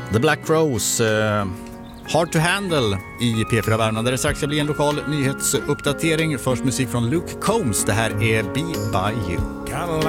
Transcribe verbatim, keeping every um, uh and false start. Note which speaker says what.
Speaker 1: The Black Rose, uh, Hard to Handle i P fyra Värmland, där det strax ska bli en lokal nyhetsuppdatering. Först musik från Luke Combs, det här är Be By You.
Speaker 2: Got a